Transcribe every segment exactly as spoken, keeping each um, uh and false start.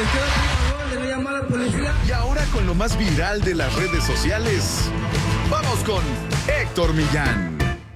Y ahora con lo más viral de las redes sociales, vamos con Héctor Millán.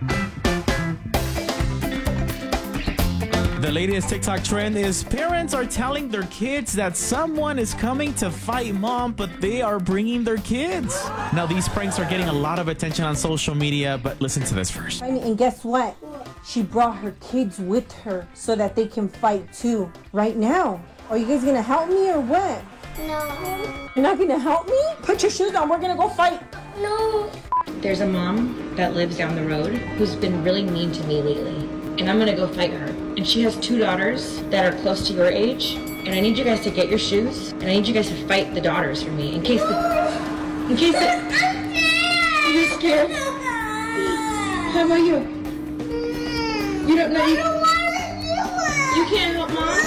The latest TikTok trend is parents are telling their kids that someone is coming to fight mom, but they are bringing their kids. Now, these pranks are getting a lot of attention on social media, but listen to this first. And guess what? She brought her kids with her so that they can fight too. Right now. Are you guys gonna help me or what? No. You're not gonna help me? Put your shoes on, we're gonna go fight. No. There's a mom that lives down the road who's been really mean to me lately, and I'm gonna go fight her. And she has two daughters that are close to your age, and I need you guys to get your shoes, and I need you guys to fight the daughters for me in case the, in case the, you're scared? How about you? You don't know, you, you can't help mom?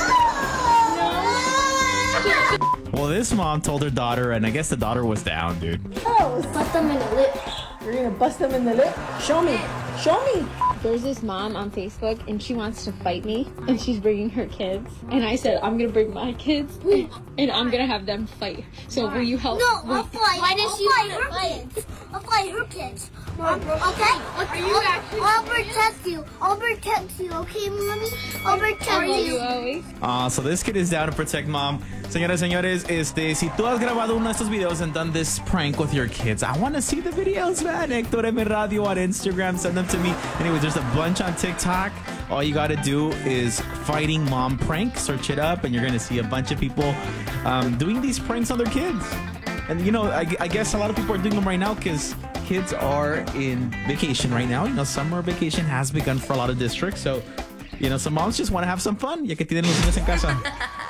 No? Well, this mom told her daughter, and I guess the daughter was down, dude. Oh, Bust them in the lip. you're gonna bust them in the lip? Show me, show me. There's this mom on Facebook and she wants to fight me and she's bringing her kids. And I said, I'm going to bring my kids and, and I'm going to have them fight. So will you help? No, will, I'll fight. Why does she fight her kids? I'll fight her kids. Mom, okay? Are you I'll, actually I'll protect you. I'll protect you, okay, mommy? I'll protect Are you you. always? Uh, so this kid is down to protect mom. Señoras, señores, este, si tú has grabado uno de estos videos and done this prank with your kids, I want to see the videos, man. Héctor M. Radio on Instagram, send them to me. Anyways, there's a bunch on TikTok. All you got to do is Fighting Mom Prank. Search it up, and you're going to see a bunch of people um, doing these pranks on their kids. And, you know, I, I guess a lot of people are doing them right now because kids are in vacation right now. You know, summer vacation has begun for a lot of districts. So, you know, some moms just want to have some fun. Ya que tienen los niños en casa.